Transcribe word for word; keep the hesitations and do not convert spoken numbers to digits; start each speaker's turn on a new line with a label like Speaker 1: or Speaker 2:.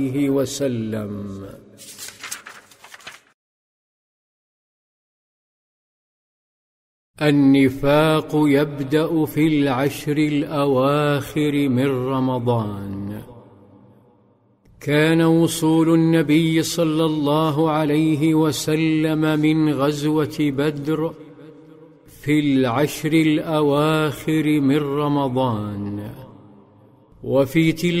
Speaker 1: وسلم. النفاق يبدأ في العشر الأواخر من رمضان. كان وصول النبي صلى الله عليه وسلم من غزوة بدر في العشر الأواخر من رمضان، وفي تلك